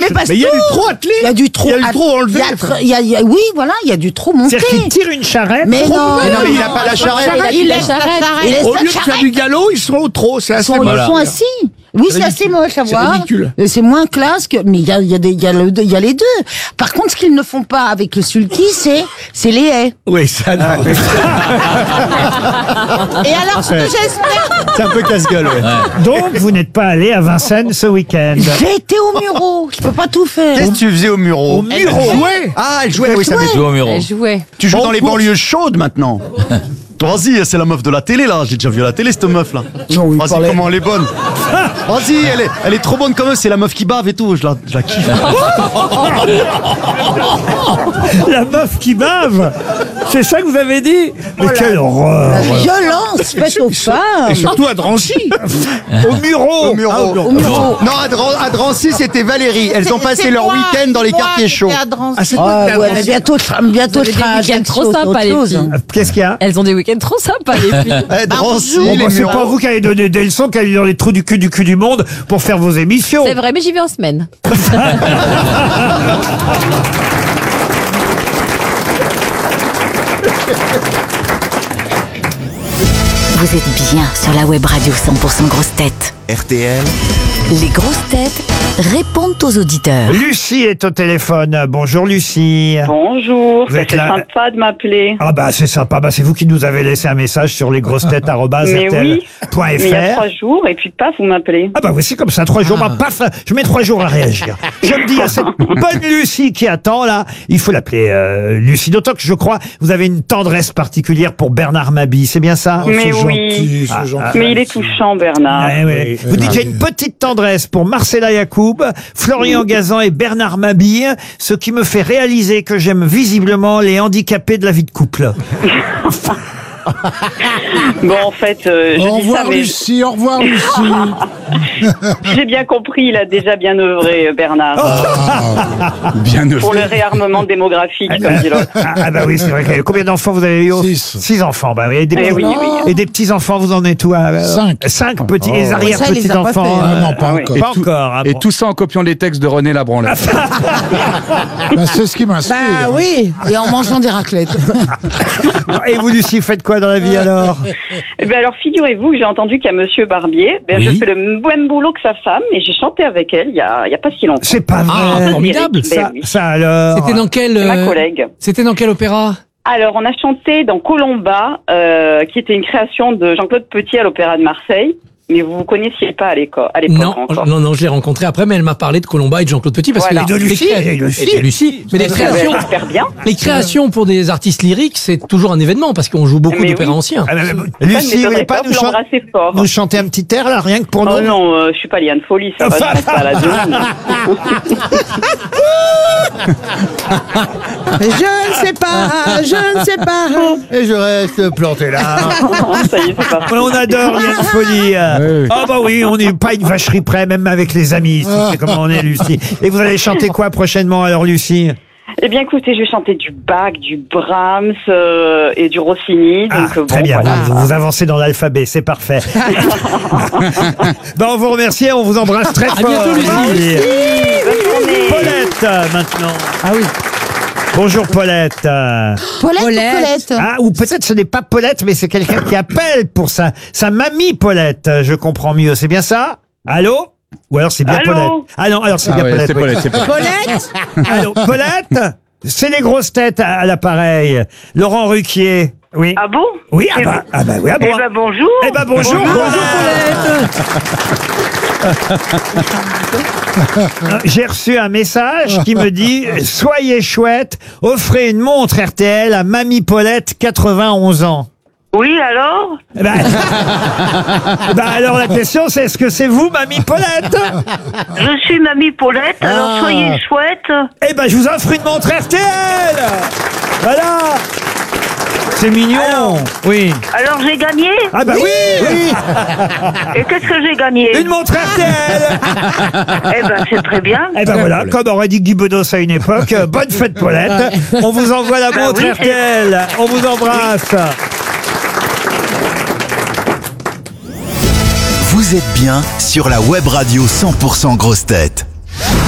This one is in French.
passe-tout. Mais il y a du trot attelé. Il y a du trot. Il y a du trot enlevé. Oui, voilà, il y a du trot monté. C'est-à-dire qu'il tire une charrette. Mais non, mais il n'a pas la charrette. Il laisse la charrette. Au lieu de faire du galop, ils sont au trot. C'est assez Ils moche. sont assis. Oui, c'est assez moche à voir. ridicule. C'est moins classe que, mais il y a les deux. Par contre, ce qu'ils ne font pas avec le sulky, c'est les haies. Oui, ça. Et alors, ce que j'espère, C'est un peu casse-gueule. Ouais. Donc, vous n'êtes pas allé à Vincennes ce week-end. j'ai été au Muro. Je peux pas tout faire. Qu'est-ce que tu faisais au Muro? Au Muro. Ah, elle jouait, oui, ça fait. Joue au Muro. Jouait. Tu joues dans les banlieues chaudes maintenant. Vas-y, c'est la meuf de la télé là. J'ai déjà vu à la télé cette meuf là. Vas-y, comment elle est bonne. Vas-y, elle est trop bonne comme eux. C'est la meuf qui bave et tout. Je la kiffe. La meuf qui bave. C'est ça que vous avez dit? Mais quelle horreur. La violence faite aux femmes. Et surtout à Drancy. Au Muro. Au Muro. Au Muro. Non, à Drancy, c'était Valérie. Elles ont passé leur week-end dans les quartiers chauds. Ouais, mais bientôt Vous avez des week-ends trop sympas, les filles. Qu'est-ce qu'il y a? Elles ont des week-ends trop sympas, les filles. Drancy, Bon, les bah, c'est Mureaux. pas vous qui allez donner des leçons, qui allez dans les trous du cul du monde pour faire vos émissions. C'est vrai, mais j'y vais en semaine. Vous êtes bien sur la web radio 100% grosses têtes. RTL, Les grosses têtes répondent aux auditeurs. Lucie est au téléphone. Bonjour Lucie. Bonjour, Vous êtes c'est là. sympa de m'appeler. Ah bah c'est sympa, bah c'est vous qui nous avez laissé un message sur lesgrossetêtes@rtl.fr. Mais oui, mais il y a 3 jours, et puis paf, vous m'appelez. Ah bah oui, c'est comme ça, 3 jours, bah, paf, je mets 3 jours à réagir. Je me dis à cette bonne Lucie qui attend là, il faut l'appeler Lucie, d'autant que je crois vous avez une tendresse particulière pour Bernard Mabille, c'est bien ça? Mais oui, mais il est touchant, Bernard. Ouais, ouais. Vous dites j'ai une petite tendresse pour Marcella Yacoub, Florian Gazan et Bernard Mabille, ce qui me fait réaliser que j'aime visiblement les handicapés de la vie de couple. Bon, en fait, je dis ça, mais Lucie, au revoir Lucie. j'ai bien compris, il a déjà bien œuvré, Bernard, Bien pour le réarmement démographique, comme dit l'autre. Ah bah oui, c'est vrai. Combien d'enfants vous avez eu? 6 enfants, bah oui. Et des, Eh oui, oui. et des petits-enfants, vous en êtes où? 5 petits, les arrière-petits-enfants. Non, pas oui. encore. Pas encore. hein, Et bon. tout ça en copiant les textes de René Labranle. Bah, c'est ce qui m'inspire. Bah oui, et en mangeant des raclettes. Et vous, Lucie, faites quoi dans la vie alors? Eh ben alors, figurez-vous que j'ai entendu qu'à Monsieur Barbier, je fais le même boulot que sa femme, et j'ai chanté avec elle il y a pas si longtemps. C'est pas vrai. Ah, formidable. Ben oui. Ça alors. C'était dans quel, C'est ma collègue. C'était dans quel opéra? Alors, on a chanté dans Colomba, qui était une création de Jean-Claude Petit à l'Opéra de Marseille. Mais vous ne connaissiez pas à l'époque encore. Non, je l'ai rencontré après, mais elle m'a parlé de Colomba et de Jean-Claude Petit parce Voilà. que Et de Lucie, et de Lucie. Mais les créations, J'espère bien. les créations pour des artistes lyriques, c'est toujours un événement parce qu'on joue beaucoup Mais d'opéras oui. anciens. Ah, bah, Ça ne Lucie, vous m'étonnerait voulez pas vous l'embrassez fort. nous chanter un petit air là, rien que pour Oh nous? non, je suis pas Liane Folie, ça va, je chante pas à la demande. Je ne sais pas. Et je reste planté là. Ça y est, c'est parti. On adore Liane Folie. Ah bah oui, on n'est pas une vacherie près, même avec les amis. C'est comment on est, Lucie. Et vous allez chanter quoi prochainement alors, Lucie? Eh bien, écoutez, je vais chanter du Bach, du Brahms et du Rossini. Ah, Donc, très bon, bien, voilà. vous avancez dans l'alphabet, c'est parfait. On vous remercie, on vous embrasse très fort. bientôt, Lucie. Bonne journée. Paulette, maintenant. Ah oui. Bonjour Paulette. Paulette ou Colette? Ah, ou peut-être ce n'est pas Paulette, mais c'est quelqu'un qui appelle pour sa mamie Paulette. Je comprends mieux, c'est bien ça? Allô? Ou alors c'est bien Allô? Paulette. Ah non, alors c'est bien Paulette. c'est oui. Paulette, c'est Paulette. Paulette? Allô, Paulette? C'est les grosses têtes à l'appareil. Laurent Ruquier. Oui. Ah bon? Oui, oui, ah bon. Eh ben, bonjour. Eh ben bonjour. J'ai reçu un message qui me dit « Soyez chouette, offrez une montre RTL à Mamie Paulette, 91 ans ». Oui, alors? Alors la question c'est, est-ce que c'est vous, Mamie Paulette? Je suis Mamie Paulette, alors soyez chouette. Eh ben je vous offre une montre RTL. Voilà. C'est mignon. Oui. Alors j'ai gagné? Ah bah oui. Et qu'est-ce que j'ai gagné? Une montre RTL. Eh ben c'est très bien. Eh ben voilà, comme aurait dit Guy Bedos à une époque, bonne fête Paulette. On vous envoie la montre oui, RTL. On vous embrasse. vous êtes bien sur la web radio 100% grosses têtes.